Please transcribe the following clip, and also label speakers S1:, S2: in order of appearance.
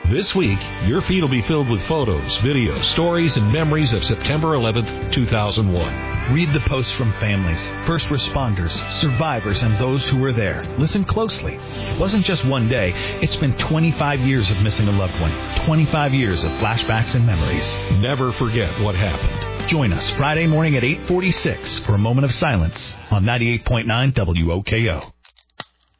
S1: This week, your feed will be filled with photos, videos, stories, and memories of September 11th, 2001.
S2: Read the posts from families, first responders, survivors, and those who were there. Listen closely. It wasn't just one day. It's been 25 years of missing a loved one. 25 years of flashbacks and memories.
S1: Never forget what happened.
S2: Join us Friday morning at 8:46 for a moment of silence on 98.9 WOKO.